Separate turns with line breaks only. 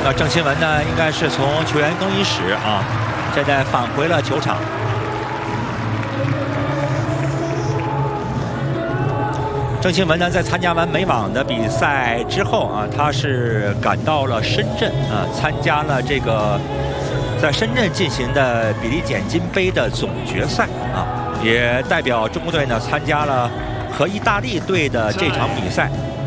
那郑钦文呢，应该是从球员更衣室啊，现在返回了球场。郑钦文呢，在参加完美网的比赛之后啊，他是赶到了深圳啊，参加了这个在深圳进行的比利简金杯的总决赛啊，也代表中国队呢参加了和意大利队的这场比赛。